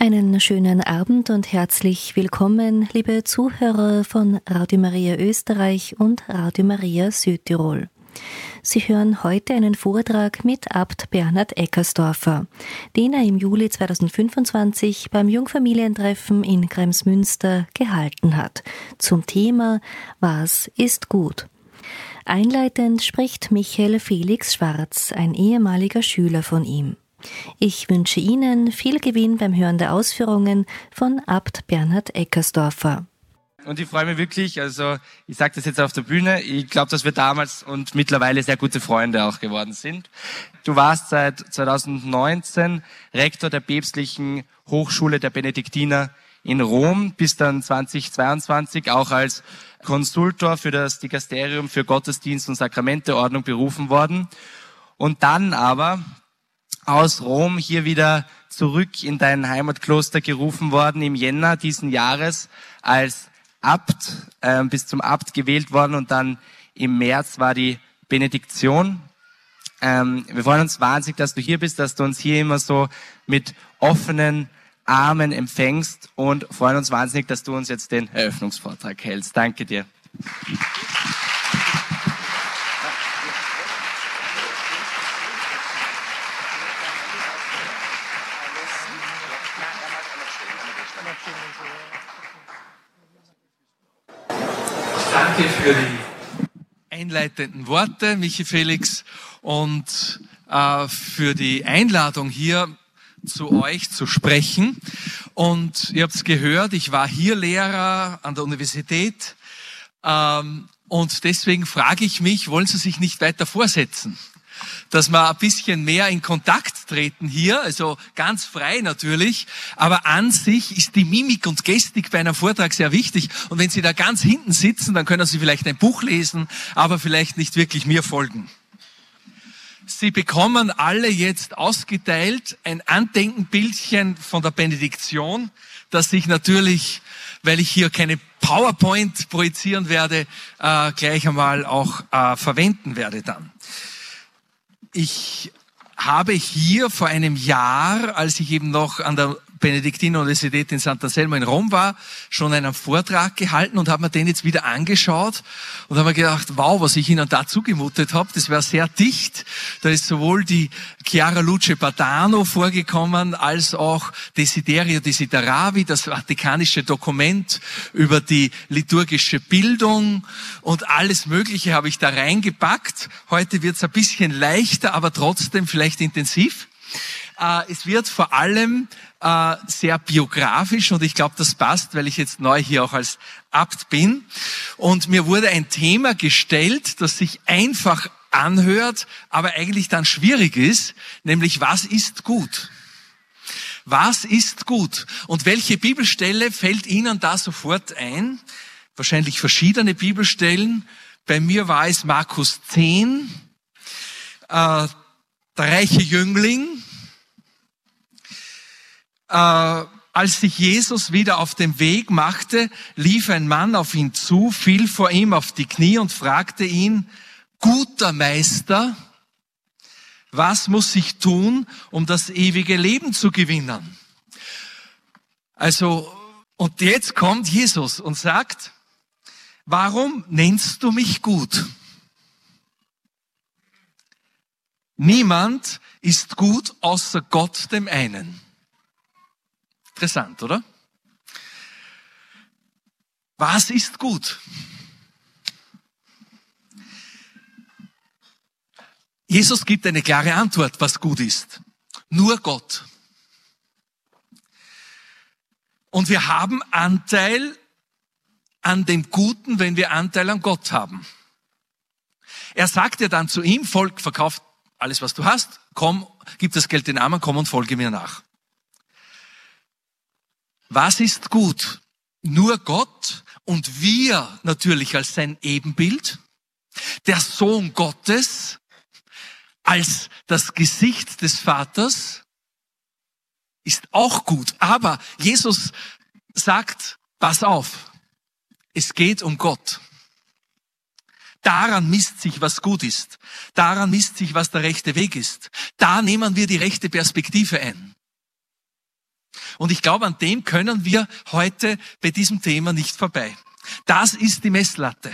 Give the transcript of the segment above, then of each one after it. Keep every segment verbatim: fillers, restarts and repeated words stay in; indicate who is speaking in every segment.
Speaker 1: Einen schönen Abend und herzlich willkommen, liebe Zuhörer von Radio Maria Österreich und Radio Maria Südtirol. Sie hören heute einen Vortrag mit Abt Bernhard Eckersdorfer, den er im Juli zweitausendfünfundzwanzig beim Jungfamilientreffen in Kremsmünster gehalten hat, zum Thema Was ist gut? Einleitend spricht Michael Felix Schwarz, ein ehemaliger Schüler von ihm. Ich wünsche Ihnen viel Gewinn beim Hören der Ausführungen von Abt Bernhard Eckersdorfer.
Speaker 2: Und ich freue mich wirklich, also ich sage das jetzt auf der Bühne, ich glaube, dass wir damals und mittlerweile sehr gute Freunde auch geworden sind. Du warst seit zweitausendneunzehn Rektor der Päpstlichen Hochschule der Benediktiner in Rom, bist dann zweitausendzweiundzwanzig auch als Konsultor für das Dikasterium für Gottesdienst und Sakramenteordnung berufen worden. Und dann aber aus Rom hier wieder zurück in dein Heimatkloster gerufen worden im Jänner diesen Jahres als Abt, äh, bis zum Abt gewählt worden und dann im März war die Benediktion. Ähm, wir freuen uns wahnsinnig, dass du hier bist, dass du uns hier immer so mit offenen Armen empfängst und freuen uns wahnsinnig, dass du uns jetzt den Eröffnungsvortrag hältst. Danke dir.
Speaker 3: Danke für die einleitenden Worte, Michi Felix, und äh, für die Einladung hier zu euch zu sprechen. Und ihr habt es gehört, ich war hier Lehrer an der Universität ähm, und deswegen frage ich mich, wollen Sie sich nicht weiter vorsetzen? Dass wir ein bisschen mehr in Kontakt treten hier, also ganz frei natürlich, aber an sich ist die Mimik und Gestik bei einem Vortrag sehr wichtig. Und wenn Sie da ganz hinten sitzen, dann können Sie vielleicht ein Buch lesen, aber vielleicht nicht wirklich mir folgen. Sie bekommen alle jetzt ausgeteilt ein Andenkenbildchen von der Benediktion, das ich natürlich, weil ich hier keine PowerPoint projizieren werde, äh, gleich einmal auch äh, verwenden werde dann. Ich habe hier vor einem Jahr, als ich eben noch an der Benediktiner-Universität in Sant'Anselmo in Rom war, schon einen Vortrag gehalten und habe mir den jetzt wieder angeschaut und habe mir gedacht, wow, was ich Ihnen da zugemutet habe, das war sehr dicht. Da ist sowohl die Chiara Luce Padano vorgekommen, als auch Desiderio Desideravi, das vatikanische Dokument über die liturgische Bildung und alles Mögliche habe ich da reingepackt. Heute wird es ein bisschen leichter, aber trotzdem vielleicht intensiv. Es wird vor allem äh, sehr biografisch und ich glaube, das passt, weil ich jetzt neu hier auch als Abt bin. Und mir wurde ein Thema gestellt, das sich einfach anhört, aber eigentlich dann schwierig ist, nämlich was ist gut? Was ist gut? Und welche Bibelstelle fällt Ihnen da sofort ein? Wahrscheinlich verschiedene Bibelstellen. Bei mir war es Markus zehn, äh, der reiche Jüngling. Äh, als sich Jesus wieder auf den Weg machte, lief ein Mann auf ihn zu, fiel vor ihm auf die Knie und fragte ihn, guter Meister, was muss ich tun, um das ewige Leben zu gewinnen? Also, und jetzt kommt Jesus und sagt, warum nennst du mich gut? Niemand ist gut außer Gott dem einen. Interessant, oder? Was ist gut? Jesus gibt eine klare Antwort, was gut ist. Nur Gott. Und wir haben Anteil an dem Guten, wenn wir Anteil an Gott haben. Er sagt ja dann zu ihm, Volk, verkauf alles, was du hast, komm, gib das Geld den Armen, komm und folge mir nach. Was ist gut? Nur Gott und wir natürlich als sein Ebenbild, der Sohn Gottes als das Gesicht des Vaters ist auch gut. Aber Jesus sagt, pass auf, es geht um Gott. Daran misst sich, was gut ist. Daran misst sich, was der rechte Weg ist. Da nehmen wir die rechte Perspektive ein. Und ich glaube, an dem können wir heute bei diesem Thema nicht vorbei. Das ist die Messlatte.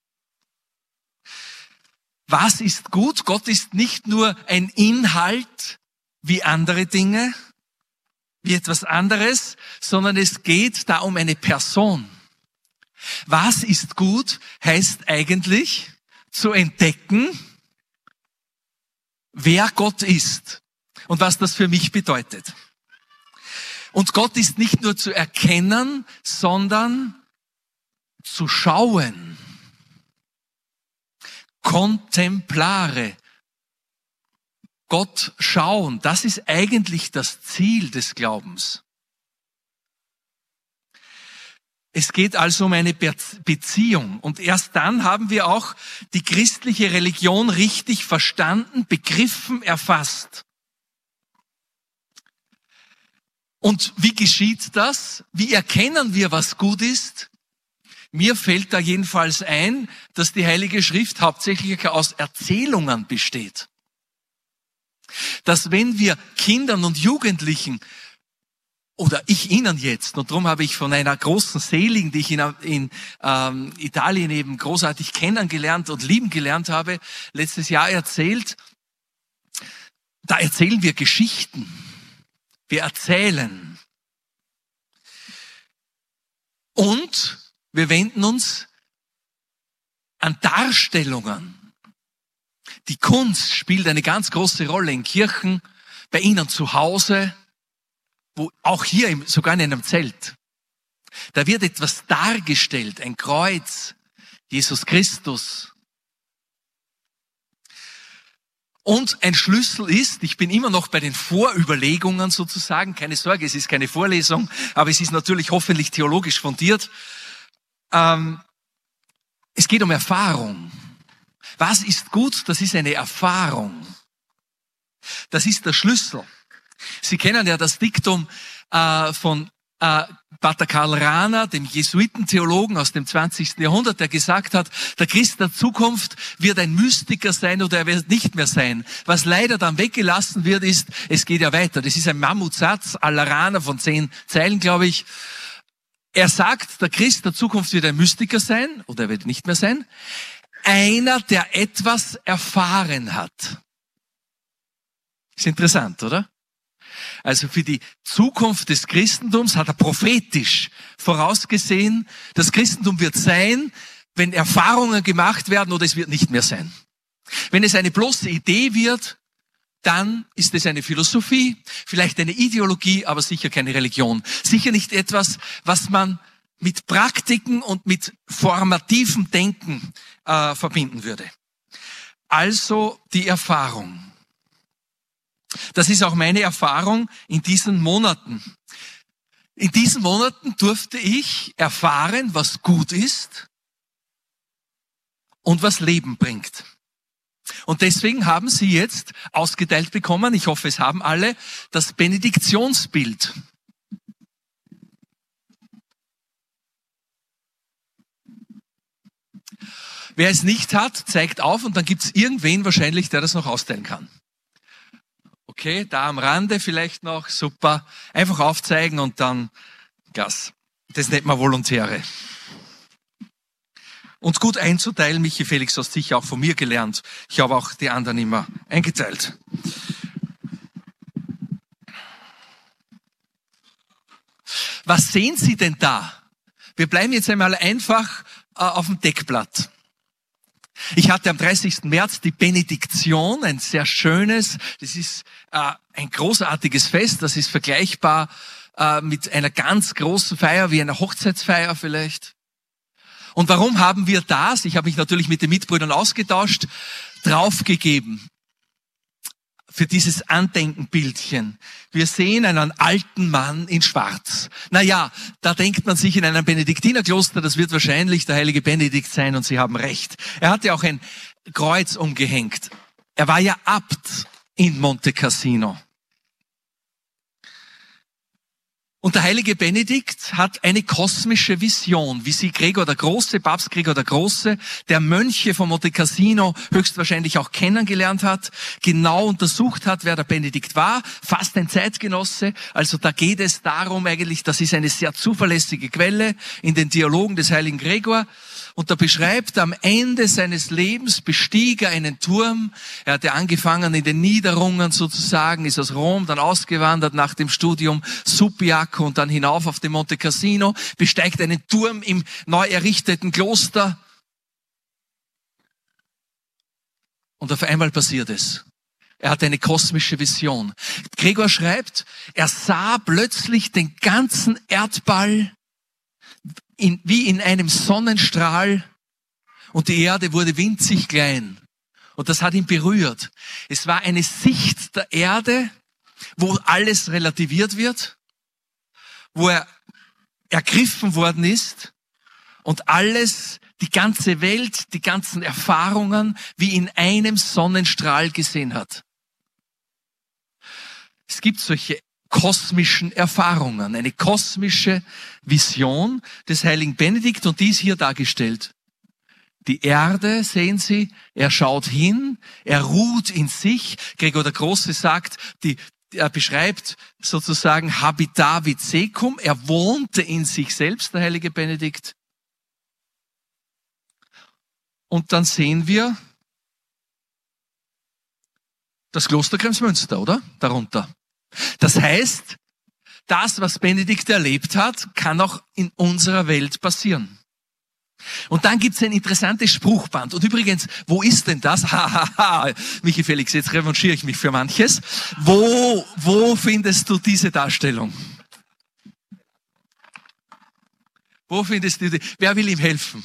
Speaker 3: Was ist gut? Gott ist nicht nur ein Inhalt wie andere Dinge, wie etwas anderes, sondern es geht da um eine Person. Was ist gut, heißt eigentlich zu entdecken, wer Gott ist und was das für mich bedeutet. Und Gott ist nicht nur zu erkennen, sondern zu schauen. Contemplare. Gott schauen, das ist eigentlich das Ziel des Glaubens. Es geht also um eine Beziehung. Und erst dann haben wir auch die christliche Religion richtig verstanden, begriffen, erfasst. Und wie geschieht das? Wie erkennen wir, was gut ist? Mir fällt da jedenfalls ein, dass die Heilige Schrift hauptsächlich aus Erzählungen besteht. Dass wenn wir Kindern und Jugendlichen, oder ich Ihnen jetzt, und darum habe ich von einer großen Seligen, die ich in, in ähm, Italien eben großartig kennengelernt und lieben gelernt habe, letztes Jahr erzählt, da erzählen wir Geschichten. Wir erzählen. Und wir wenden uns an Darstellungen. Die Kunst spielt eine ganz große Rolle in Kirchen, bei Ihnen zu Hause, wo auch hier im, sogar in einem Zelt. Da wird etwas dargestellt, ein Kreuz, Jesus Christus. Und ein Schlüssel ist, ich bin immer noch bei den Vorüberlegungen sozusagen, keine Sorge, es ist keine Vorlesung, aber es ist natürlich hoffentlich theologisch fundiert. Ähm, es geht um Erfahrung. Was ist gut? Das ist eine Erfahrung. Das ist der Schlüssel. Sie kennen ja das Diktum äh, von äh, Pater Karl Rahner, dem Jesuitentheologen aus dem zwanzigsten Jahrhundert, der gesagt hat, der Christ der Zukunft wird ein Mystiker sein oder er wird nicht mehr sein. Was leider dann weggelassen wird, ist, es geht ja weiter. Das ist ein Mammutsatz à la Rahner von zehn Zeilen, glaube ich. Er sagt, der Christ der Zukunft wird ein Mystiker sein oder er wird nicht mehr sein. Einer, der etwas erfahren hat. Ist interessant, oder? Also für die Zukunft des Christentums hat er prophetisch vorausgesehen, das Christentum wird sein, wenn Erfahrungen gemacht werden oder es wird nicht mehr sein. Wenn es eine bloße Idee wird, dann ist es eine Philosophie, vielleicht eine Ideologie, aber sicher keine Religion. Sicher nicht etwas, was man mit Praktiken und mit formativem Denken äh, verbinden würde. Also die Erfahrung. Das ist auch meine Erfahrung in diesen Monaten. In diesen Monaten durfte ich erfahren, was gut ist und was Leben bringt. Und deswegen haben Sie jetzt ausgeteilt bekommen, ich hoffe, es haben alle, das Benediktionsbild. Wer es nicht hat, zeigt auf und dann gibt es irgendwen wahrscheinlich, der das noch austeilen kann. Okay, da am Rande vielleicht noch, super. Einfach aufzeigen und dann Gas. Das nennt man Volontäre. Und gut einzuteilen, Michi Felix, hast sicher auch von mir gelernt. Ich habe auch die anderen immer eingeteilt. Was sehen Sie denn da? Wir bleiben jetzt einmal einfach äh, auf dem Deckblatt. Ich hatte am dreißigsten März die Benediktion, ein sehr schönes, das ist äh, ein großartiges Fest, das ist vergleichbar äh, mit einer ganz großen Feier, wie einer Hochzeitsfeier vielleicht. Und warum haben wir das? Ich habe mich natürlich mit den Mitbrüdern ausgetauscht, draufgegeben für dieses Andenkenbildchen. Wir sehen einen alten Mann in Schwarz. Naja, da denkt man sich in einem Benediktinerkloster, das wird wahrscheinlich der heilige Benedikt sein und Sie haben recht. Er hatte auch ein Kreuz umgehängt. Er war ja Abt in Monte Cassino. Und der heilige Benedikt hat eine kosmische Vision, wie sie Gregor der Große, Papst Gregor der Große, der Mönche von Monte Cassino höchstwahrscheinlich auch kennengelernt hat, genau untersucht hat, wer der Benedikt war, fast ein Zeitgenosse. Also da geht es darum eigentlich, das ist eine sehr zuverlässige Quelle in den Dialogen des heiligen Gregor. Und da beschreibt, am Ende seines Lebens bestieg er einen Turm. Er hatte angefangen in den Niederungen sozusagen, ist aus Rom dann ausgewandert nach dem Studium Subiaco und dann hinauf auf den Monte Cassino, besteigt einen Turm im neu errichteten Kloster. Und auf einmal passiert es. Er hat eine kosmische Vision. Gregor schreibt, er sah plötzlich den ganzen Erdball In, wie in einem Sonnenstrahl und die Erde wurde winzig klein. Und das hat ihn berührt. Es war eine Sicht der Erde, wo alles relativiert wird, wo er ergriffen worden ist und alles, die ganze Welt, die ganzen Erfahrungen wie in einem Sonnenstrahl gesehen hat. Es gibt solche kosmischen Erfahrungen, eine kosmische Vision des heiligen Benedikt und die ist hier dargestellt. Die Erde, sehen Sie, er schaut hin, er ruht in sich. Gregor der Große sagt, die, er beschreibt sozusagen habitavit secum, er wohnte in sich selbst, der heilige Benedikt. Und dann sehen wir das Kloster Kremsmünster, oder? Darunter. Das heißt, das, was Benedikt erlebt hat, kann auch in unserer Welt passieren. Und dann gibt's ein interessantes Spruchband. Und übrigens, wo ist denn das? Ha, ha, ha. Michi Felix, jetzt revanchiere ich mich für manches. Wo, wo findest du diese Darstellung? Wo findest du die? Wer will ihm helfen?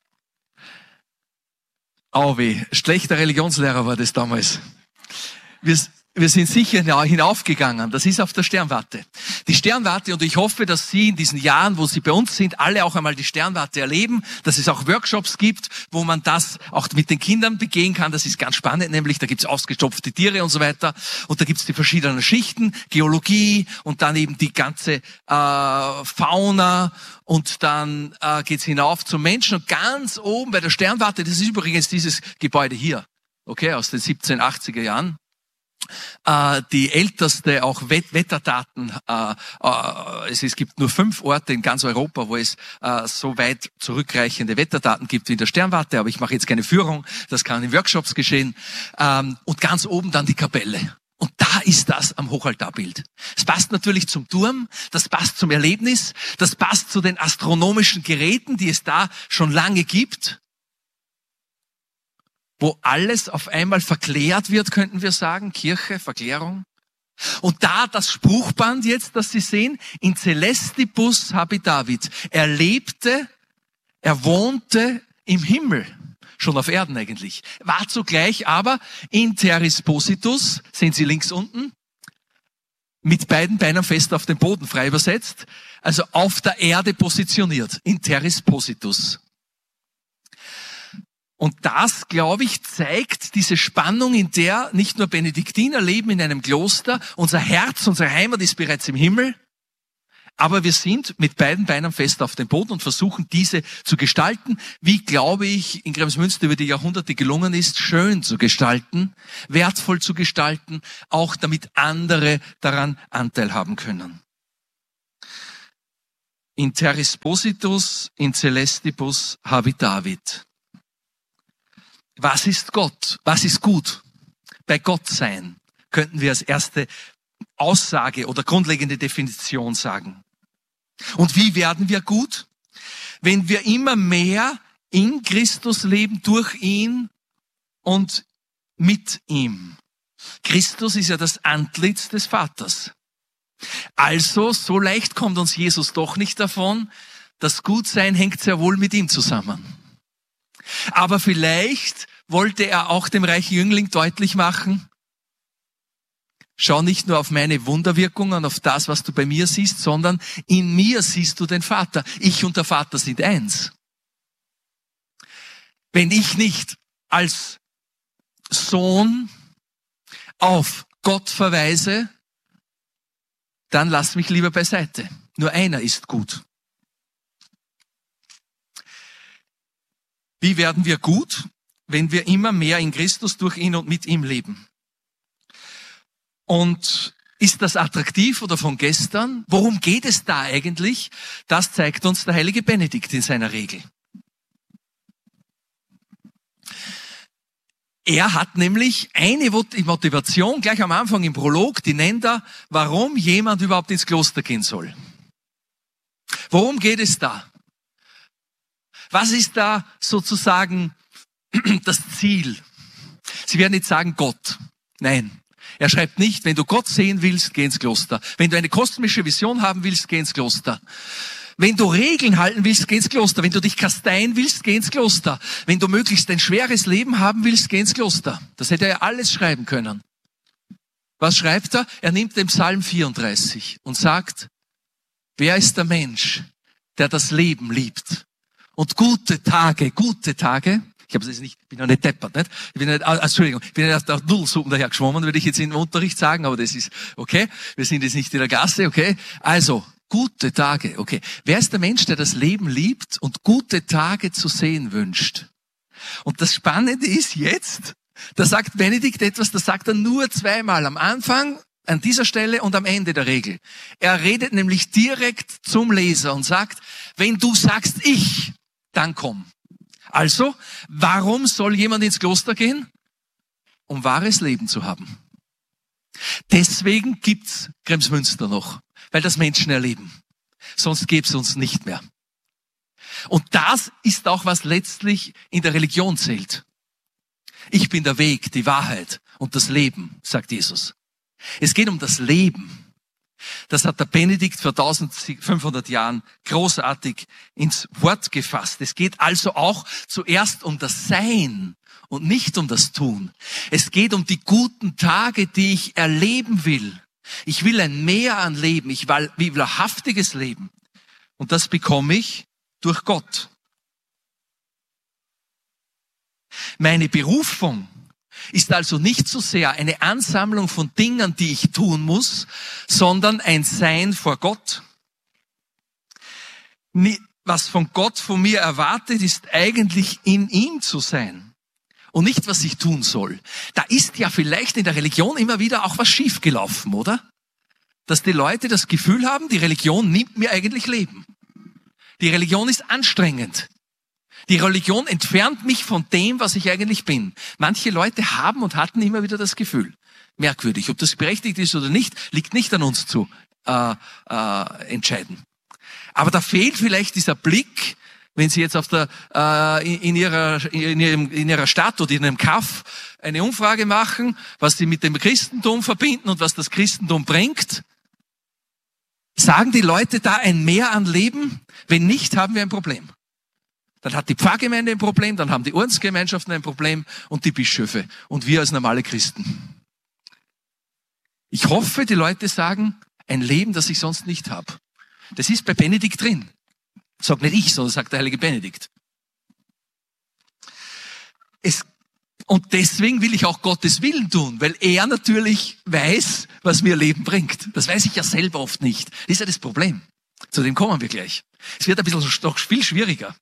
Speaker 3: Auweh, schlechter Religionslehrer war das damals. Wir, Wir sind sicher hinaufgegangen. Das ist auf der Sternwarte. Die Sternwarte, und ich hoffe, dass Sie in diesen Jahren, wo Sie bei uns sind, alle auch einmal die Sternwarte erleben, dass es auch Workshops gibt, wo man das auch mit den Kindern begehen kann. Das ist ganz spannend, nämlich da gibt's ausgestopfte Tiere und so weiter. Und da gibt's die verschiedenen Schichten, Geologie und dann eben die ganze äh, Fauna. Und dann äh, geht's hinauf zum Menschen. Und ganz oben bei der Sternwarte, das ist übrigens dieses Gebäude hier, okay, aus den siebzehnhundertachtziger Jahren. Äh, die älteste auch Wet- Wetterdaten, äh, äh, es, es gibt nur fünf Orte in ganz Europa, wo es äh, so weit zurückreichende Wetterdaten gibt wie in der Sternwarte, aber ich mache jetzt keine Führung, das kann in Workshops geschehen. Ähm, und ganz oben dann die Kapelle. Und da ist das am Hochaltarbild. Es passt natürlich zum Turm, das passt zum Erlebnis, das passt zu den astronomischen Geräten, die es da schon lange gibt, wo alles auf einmal verklärt wird, könnten wir sagen, Kirche, Verklärung. Und da das Spruchband jetzt, das Sie sehen, in Celestibus habitavit. Er lebte, er wohnte im Himmel, schon auf Erden eigentlich. War zugleich aber in terris positus, sehen Sie links unten, mit beiden Beinen fest auf dem Boden, frei übersetzt, also auf der Erde positioniert, in terris positus. Und das, glaube ich, zeigt diese Spannung, in der nicht nur Benediktiner leben in einem Kloster, unser Herz, unsere Heimat ist bereits im Himmel, aber wir sind mit beiden Beinen fest auf dem Boden und versuchen, diese zu gestalten, wie, glaube ich, in Kremsmünster über die Jahrhunderte gelungen ist, schön zu gestalten, wertvoll zu gestalten, auch damit andere daran Anteil haben können. In terris positus, in celestibus habitavit. Was ist Gott? Was ist gut? Bei Gott sein, könnten wir als erste Aussage oder grundlegende Definition sagen. Und wie werden wir gut? Wenn wir immer mehr in Christus leben, durch ihn und mit ihm. Christus ist ja das Antlitz des Vaters. Also, so leicht kommt uns Jesus doch nicht davon. Das Gutsein hängt sehr wohl mit ihm zusammen. Aber vielleicht wollte er auch dem reichen Jüngling deutlich machen, schau nicht nur auf meine Wunderwirkungen, auf das, was du bei mir siehst, sondern in mir siehst du den Vater. Ich und der Vater sind eins. Wenn ich nicht als Sohn auf Gott verweise, dann lass mich lieber beiseite. Nur einer ist gut. Wie werden wir gut? Wenn wir immer mehr in Christus durch ihn und mit ihm leben. Und ist das attraktiv oder von gestern? Worum geht es da eigentlich? Das zeigt uns der heilige Benedikt in seiner Regel. Er hat nämlich eine Motivation gleich am Anfang im Prolog, die nennt er, warum jemand überhaupt ins Kloster gehen soll. Worum geht es da? Was ist da sozusagen das Ziel? Sie werden nicht sagen Gott. Nein. Er schreibt nicht, wenn du Gott sehen willst, geh ins Kloster. Wenn du eine kosmische Vision haben willst, geh ins Kloster. Wenn du Regeln halten willst, geh ins Kloster. Wenn du dich kasteien willst, geh ins Kloster. Wenn du möglichst ein schweres Leben haben willst, geh ins Kloster. Das hätte er ja alles schreiben können. Was schreibt er? Er nimmt den Psalm vierunddreißig und sagt, wer ist der Mensch, der das Leben liebt? Und gute Tage, gute Tage, ich habe es nicht, bin noch nicht deppert, nicht? Ich bin nicht, Entschuldigung, ich bin nicht auf der Nullsuppen daher geschwommen, würde ich jetzt im Unterricht sagen, aber das ist okay. Wir sind jetzt nicht in der Gasse, okay? Also, gute Tage, okay. Wer ist der Mensch, der das Leben liebt und gute Tage zu sehen wünscht? Und das Spannende ist jetzt, da sagt Benedikt etwas, das sagt er nur zweimal, am Anfang, an dieser Stelle und am Ende der Regel. Er redet nämlich direkt zum Leser und sagt, wenn du sagst ich, dann komm. Also, warum soll jemand ins Kloster gehen? Um wahres Leben zu haben. Deswegen gibt's Kremsmünster noch, weil das Menschen erleben. Sonst gäbe es uns nicht mehr. Und das ist auch, was letztlich in der Religion zählt. Ich bin der Weg, die Wahrheit und das Leben, sagt Jesus. Es geht um das Leben. Das hat der Benedikt vor eintausendfünfhundert Jahren großartig ins Wort gefasst. Es geht also auch zuerst um das Sein und nicht um das Tun. Es geht um die guten Tage, die ich erleben will. Ich will ein Mehr an Leben. Ich will wahrhaftiges Leben. Und das bekomme ich durch Gott. Meine Berufung ist also nicht so sehr eine Ansammlung von Dingen, die ich tun muss, sondern ein Sein vor Gott. Was von Gott von mir erwartet, ist eigentlich in ihm zu sein und nicht, was ich tun soll. Da ist ja vielleicht in der Religion immer wieder auch was schiefgelaufen, oder? Dass die Leute das Gefühl haben, die Religion nimmt mir eigentlich Leben. Die Religion ist anstrengend. Die Religion entfernt mich von dem, was ich eigentlich bin. Manche Leute haben und hatten immer wieder das Gefühl. Merkwürdig. Ob das berechtigt ist oder nicht, liegt nicht an uns zu äh, äh, entscheiden. Aber da fehlt vielleicht dieser Blick, wenn Sie jetzt auf der äh, in, ihrer, in, ihrem, in Ihrer Stadt oder in einem Kaff eine Umfrage machen, was Sie mit dem Christentum verbinden und was das Christentum bringt. Sagen die Leute da ein Mehr an Leben? Wenn nicht, haben wir ein Problem. Dann hat die Pfarrgemeinde ein Problem, dann haben die Ordensgemeinschaften ein Problem und die Bischöfe und wir als normale Christen. Ich hoffe, die Leute sagen, ein Leben, das ich sonst nicht habe. Das ist bei Benedikt drin. Sag nicht ich, sondern sagt der heilige Benedikt. Es, und deswegen will ich auch Gottes Willen tun, weil er natürlich weiß, was mir Leben bringt. Das weiß ich ja selber oft nicht. Das ist ja das Problem. Zu dem kommen wir gleich. Es wird ein bisschen noch viel schwieriger.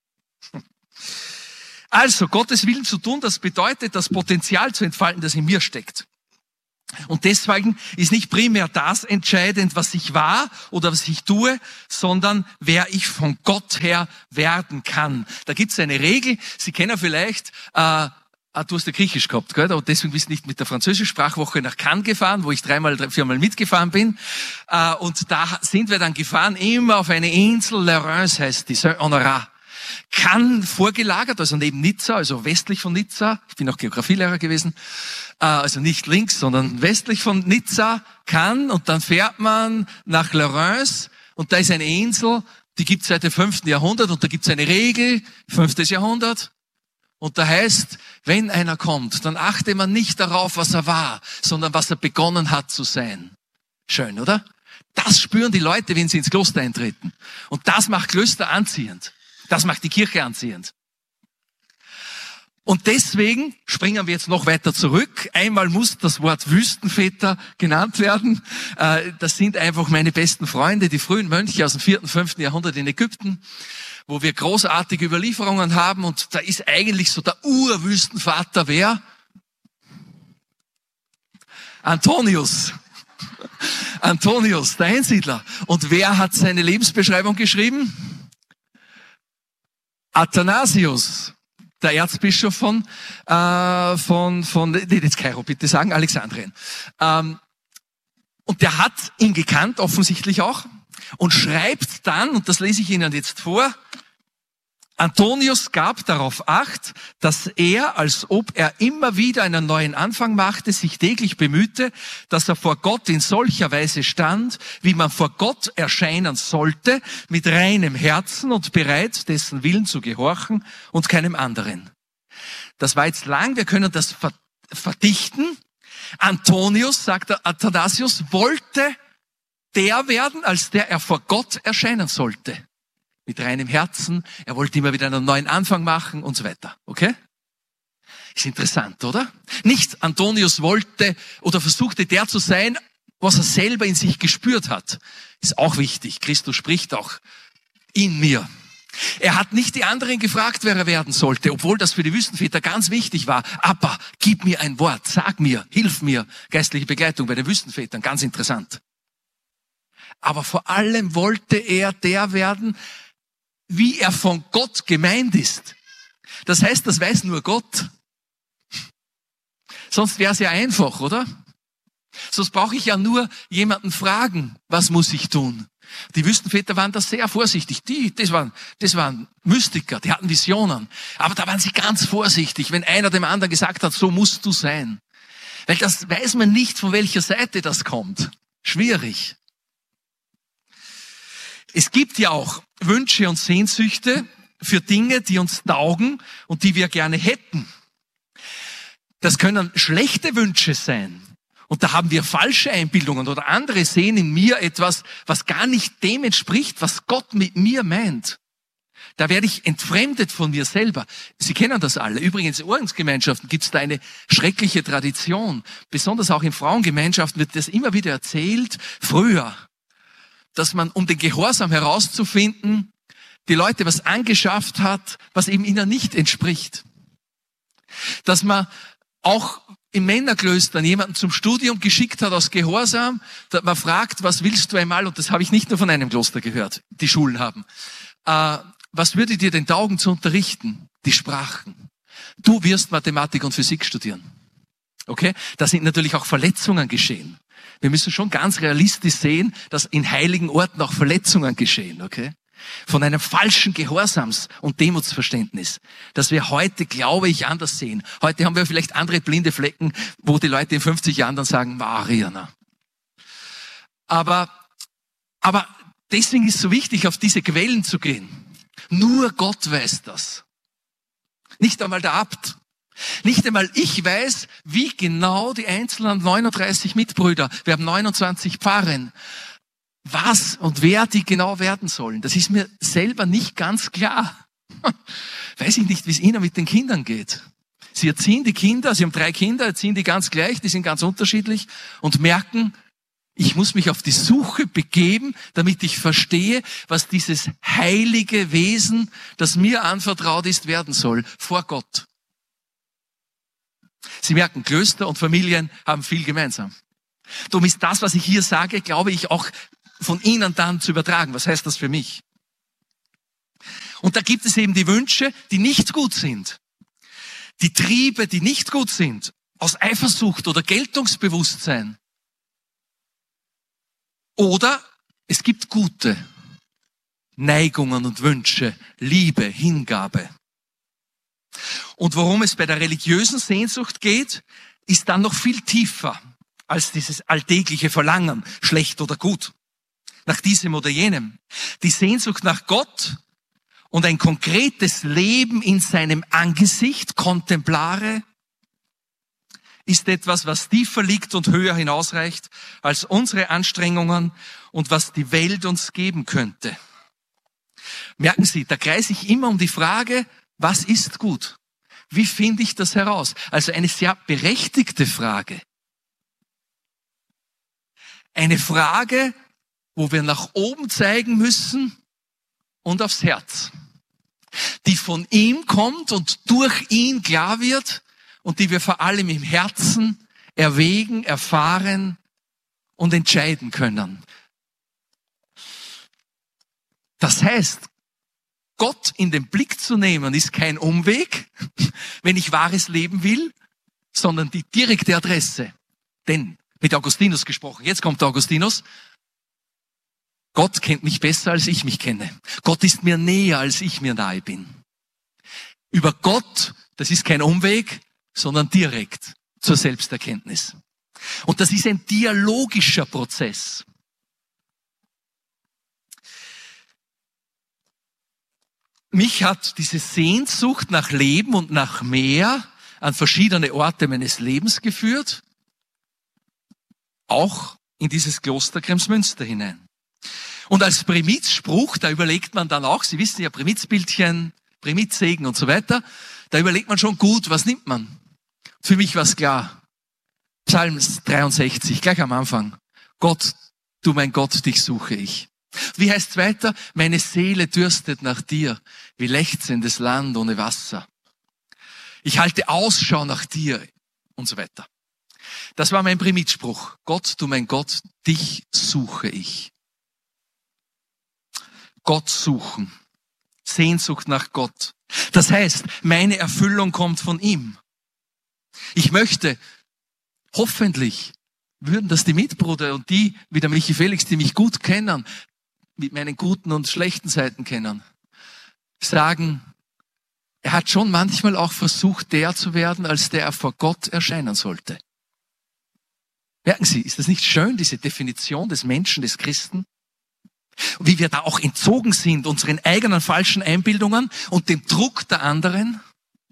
Speaker 3: Also, Gottes Willen zu tun, das bedeutet, das Potenzial zu entfalten, das in mir steckt. Und deswegen ist nicht primär das entscheidend, was ich war oder was ich tue, sondern wer ich von Gott her werden kann. Da gibt es eine Regel, Sie kennen vielleicht, äh, du hast ja Griechisch gehabt, gell? Und deswegen bist du nicht mit der Französisch-Sprachwoche nach Cannes gefahren, wo ich dreimal, drei, viermal mitgefahren bin. Äh, und da sind wir dann gefahren, immer auf eine Insel, Le Reims heißt die, Saint-Honorat. Cannes vorgelagert, also neben Nizza, also westlich von Nizza. Ich bin auch Geografielehrer gewesen. Äh, also nicht links, sondern westlich von Nizza, Cannes. Und dann fährt man nach Le Reims. Und da ist eine Insel, die gibt es seit dem fünften Jahrhundert. Und da gibt es eine Regel, fünftes Jahrhundert. Und da heißt, wenn einer kommt, dann achte man nicht darauf, was er war, sondern was er begonnen hat zu sein. Schön, oder? Das spüren die Leute, wenn sie ins Kloster eintreten. Und das macht Klöster anziehend. Das macht die Kirche anziehend. Und deswegen springen wir jetzt noch weiter zurück. Einmal muss das Wort Wüstenväter genannt werden. Das sind einfach meine besten Freunde, die frühen Mönche aus dem vierten, fünften Jahrhundert in Ägypten, wo wir großartige Überlieferungen haben. Und da ist eigentlich so der Urwüstenvater wer? Antonius. Antonius, der Einsiedler. Und wer hat seine Lebensbeschreibung geschrieben? Athanasius, der Erzbischof von, äh, von, von, nee, jetzt Kairo, bitte sagen, Alexandrien. Ähm, und der hat ihn gekannt, offensichtlich auch, und schreibt dann, und das lese ich Ihnen jetzt vor, Antonius gab darauf Acht, dass er, als ob er immer wieder einen neuen Anfang machte, sich täglich bemühte, dass er vor Gott in solcher Weise stand, wie man vor Gott erscheinen sollte, mit reinem Herzen und bereit, dessen Willen zu gehorchen und keinem anderen. Das war jetzt lang, wir können das verdichten. Antonius, sagt der Athanasius, wollte der werden, als der er vor Gott erscheinen sollte. Mit reinem Herzen, er wollte immer wieder einen neuen Anfang machen und so weiter. Okay? Ist interessant, oder? Nicht Antonius wollte oder versuchte der zu sein, was er selber in sich gespürt hat. Ist auch wichtig. Christus spricht auch in mir. Er hat nicht die anderen gefragt, wer er werden sollte, obwohl das für die Wüstenväter ganz wichtig war. Aber gib mir ein Wort, sag mir, hilf mir. Geistliche Begleitung bei den Wüstenvätern, ganz interessant. Aber vor allem wollte er der werden, wie er von Gott gemeint ist. Das heißt, das weiß nur Gott. Sonst wäre es ja einfach, oder? Sonst brauche ich ja nur jemanden fragen, was muss ich tun? Die Wüstenväter waren da sehr vorsichtig. Die, das waren, das waren Mystiker, die hatten Visionen. Aber da waren sie ganz vorsichtig, wenn einer dem anderen gesagt hat, so musst du sein. Weil das weiß man nicht, von welcher Seite das kommt. Schwierig. Es gibt ja auch Wünsche und Sehnsüchte für Dinge, die uns taugen und die wir gerne hätten. Das können schlechte Wünsche sein. Und da haben wir falsche Einbildungen oder andere sehen in mir etwas, was gar nicht dem entspricht, was Gott mit mir meint. Da werde ich entfremdet von mir selber. Sie kennen das alle. Übrigens, in Ordensgemeinschaften gibt es da eine schreckliche Tradition. Besonders auch in Frauengemeinschaften wird das immer wieder erzählt. Früher, dass man, um den Gehorsam herauszufinden, die Leute was angeschafft hat, was eben ihnen nicht entspricht. Dass man auch in Männerklöstern jemanden zum Studium geschickt hat aus Gehorsam, dass man fragt, was willst du einmal, und das habe ich nicht nur von einem Kloster gehört, die Schulen haben, äh, was würde dir denn taugen zu unterrichten? Die Sprachen. Du wirst Mathematik und Physik studieren. Okay? Da sind natürlich auch Verletzungen geschehen. Wir müssen schon ganz realistisch sehen, dass in heiligen Orten auch Verletzungen geschehen, okay? Von einem falschen Gehorsams- und Demutsverständnis, das wir heute, glaube ich, anders sehen. Heute haben wir vielleicht andere blinde Flecken, wo die Leute in fünfzig Jahren dann sagen, Mariana. Aber, aber deswegen ist es so wichtig, auf diese Quellen zu gehen. Nur Gott weiß das. Nicht einmal der Abt. Nicht einmal ich weiß, wie genau die einzelnen neununddreißig Mitbrüder, wir haben neunundzwanzig Pfarren, was und wer die genau werden sollen. Das ist mir selber nicht ganz klar. Weiß ich nicht, wie es Ihnen mit den Kindern geht. Sie erziehen die Kinder, Sie haben drei Kinder, erziehen die ganz gleich, die sind ganz unterschiedlich und merken, ich muss mich auf die Suche begeben, damit ich verstehe, was dieses heilige Wesen, das mir anvertraut ist, werden soll, vor Gott. Sie merken, Klöster und Familien haben viel gemeinsam. Darum ist das, was ich hier sage, glaube ich, auch von Ihnen dann zu übertragen. Was heißt das für mich? Und da gibt es eben die Wünsche, die nicht gut sind. Die Triebe, die nicht gut sind. Aus Eifersucht oder Geltungsbewusstsein. Oder es gibt gute Neigungen und Wünsche, Liebe, Hingabe. Und worum es bei der religiösen Sehnsucht geht, ist dann noch viel tiefer als dieses alltägliche Verlangen, schlecht oder gut, nach diesem oder jenem. Die Sehnsucht nach Gott und ein konkretes Leben in seinem Angesicht, Kontemplare, ist etwas, was tiefer liegt und höher hinausreicht als unsere Anstrengungen und was die Welt uns geben könnte. Merken Sie, da kreise ich immer um die Frage, was ist gut? Wie finde ich das heraus? Also eine sehr berechtigte Frage. Eine Frage, wo wir nach oben zeigen müssen und aufs Herz. Die von ihm kommt und durch ihn klar wird und die wir vor allem im Herzen erwägen, erfahren und entscheiden können. Das heißt, Gott in den Blick zu nehmen, ist kein Umweg, wenn ich wahres Leben will, sondern die direkte Adresse. Denn, mit Augustinus gesprochen, jetzt kommt Augustinus, Gott kennt mich besser, als ich mich kenne. Gott ist mir näher, als ich mir nahe bin. Über Gott, das ist kein Umweg, sondern direkt zur Selbsterkenntnis. Und das ist ein dialogischer Prozess. Mich hat diese Sehnsucht nach Leben und nach mehr an verschiedene Orte meines Lebens geführt, auch in dieses Kloster Kremsmünster hinein. Und als Primizspruch, da überlegt man dann auch, Sie wissen ja, Primizbildchen, Primizsegen und so weiter, da überlegt man schon gut, was nimmt man? Für mich war es klar. Psalm dreiundsechzig, gleich am Anfang. Gott, du mein Gott, dich suche ich. Wie heißt es weiter? Meine Seele dürstet nach dir, wie lechzendes Land ohne Wasser. Ich halte Ausschau nach dir und so weiter. Das war mein Primizspruch. Gott, du mein Gott, dich suche ich. Gott suchen. Sehnsucht nach Gott. Das heißt, meine Erfüllung kommt von ihm. Ich möchte, hoffentlich, würden das die Mitbrüder und die, wie der Michi Felix, die mich gut kennen, mit meinen guten und schlechten Seiten kennen, sagen, er hat schon manchmal auch versucht, der zu werden, als der er vor Gott erscheinen sollte. Merken Sie, ist das nicht schön, diese Definition des Menschen, des Christen? Wie wir da auch entzogen sind, unseren eigenen falschen Einbildungen und dem Druck der anderen?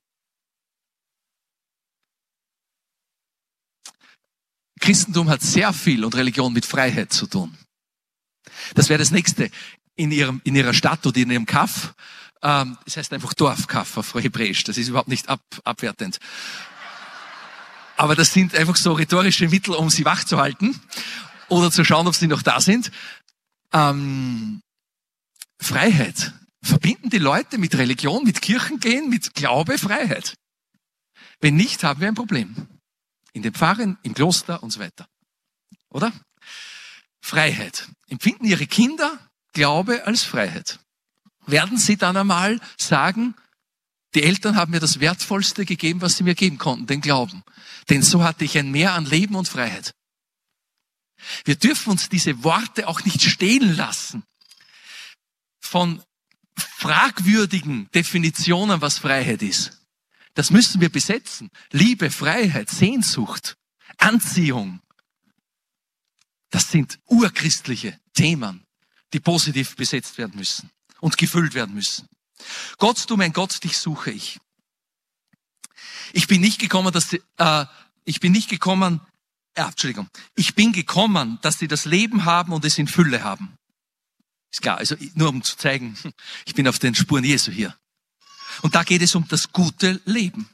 Speaker 3: Christentum hat sehr viel und Religion mit Freiheit zu tun. Das wäre das Nächste in ihrem, in ihrer Stadt oder in ihrem Kaff. Ähm, das heißt einfach Dorfkaff auf Hebräisch. Das ist überhaupt nicht ab, abwertend. Aber das sind einfach so rhetorische Mittel, um sie wach zu halten oder zu schauen, ob sie noch da sind. Ähm, Freiheit. Verbinden die Leute mit Religion, mit Kirchengehen, mit Glaube, Freiheit. Wenn nicht, haben wir ein Problem. In den Pfarren, im Kloster und so weiter. Oder? Freiheit. Empfinden ihre Kinder Glaube als Freiheit? Werden sie dann einmal sagen, die Eltern haben mir das Wertvollste gegeben, was sie mir geben konnten, den Glauben. Denn so hatte ich ein Mehr an Leben und Freiheit. Wir dürfen uns diese Worte auch nicht stehlen lassen von fragwürdigen Definitionen, was Freiheit ist. Das müssen wir besetzen. Liebe, Freiheit, Sehnsucht, Anziehung. Das sind urchristliche Themen, die positiv besetzt werden müssen und gefüllt werden müssen. Gott, du mein Gott, dich suche ich. Ich bin nicht gekommen, dass sie, äh, ich bin nicht gekommen, äh, Entschuldigung, ich bin gekommen, dass sie das Leben haben und es in Fülle haben. Ist klar, also nur um zu zeigen, ich bin auf den Spuren Jesu hier. Und da geht es um das gute Leben.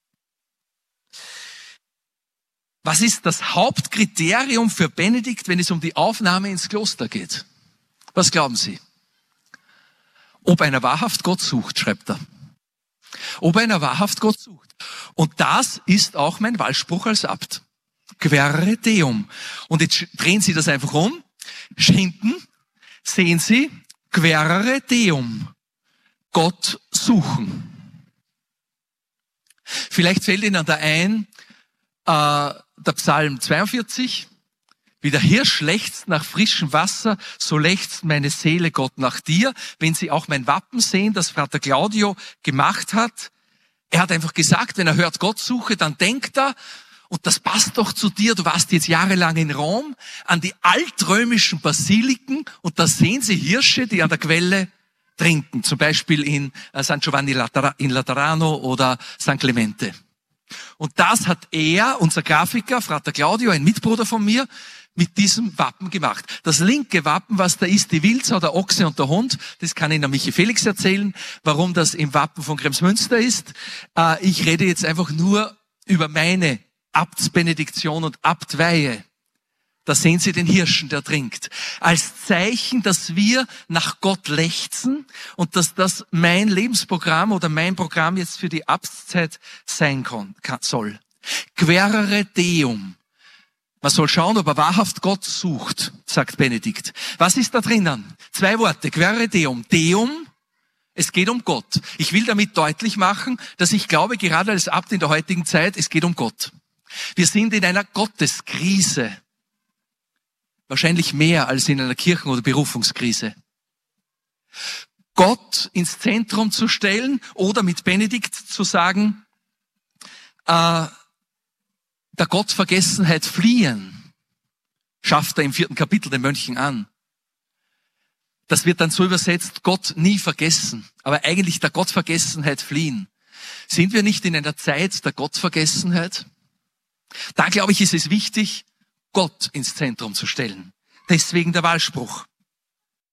Speaker 3: Was ist das Hauptkriterium für Benedikt, wenn es um die Aufnahme ins Kloster geht? Was glauben Sie? Ob einer wahrhaft Gott sucht, schreibt er. Ob einer wahrhaft Gott sucht. Und das ist auch mein Wahlspruch als Abt. Quaere Deum. Und jetzt drehen Sie das einfach um. Hinten sehen Sie Quaere Deum. Gott suchen. Vielleicht fällt Ihnen da ein, äh, der Psalm zweiundvierzig, wie der Hirsch lechzt nach frischem Wasser, so lechzt meine Seele Gott nach dir. Wenn Sie auch mein Wappen sehen, das Frater Claudio gemacht hat, er hat einfach gesagt, wenn er hört Gott suche, dann denkt er, und das passt doch zu dir, du warst jetzt jahrelang in Rom, an die altrömischen Basiliken, und da sehen Sie Hirsche, die an der Quelle trinken, zum Beispiel in San Giovanni in Laterano oder San Clemente. Und das hat er, unser Grafiker, Frater Claudio, ein Mitbruder von mir, mit diesem Wappen gemacht. Das linke Wappen, was da ist, die Wildsau, der Ochse und der Hund, das kann Ihnen Michi Felix erzählen, warum das im Wappen von Kremsmünster ist. Äh, ich rede jetzt einfach nur über meine Abtsbenediktion und Abtweihe. Da sehen Sie den Hirschen, der trinkt. Als Zeichen, dass wir nach Gott lechzen und dass das mein Lebensprogramm oder mein Programm jetzt für die Abtszeit sein kann, soll. Querere Deum. Man soll schauen, ob er wahrhaft Gott sucht, sagt Benedikt. Was ist da drinnen? Zwei Worte, querere Deum. Deum, es geht um Gott. Ich will damit deutlich machen, dass ich glaube, gerade als Abt in der heutigen Zeit, es geht um Gott. Wir sind in einer Gotteskrise. Wahrscheinlich mehr als in einer Kirchen- oder Berufungskrise. Gott ins Zentrum zu stellen oder mit Benedikt zu sagen, äh, der Gottvergessenheit fliehen, schafft er im vierten Kapitel den Mönchen an. Das wird dann so übersetzt, Gott nie vergessen, aber eigentlich der Gottvergessenheit fliehen. Sind wir nicht in einer Zeit der Gottvergessenheit? Da, glaube ich, ist es wichtig, Gott ins Zentrum zu stellen. Deswegen der Wahlspruch.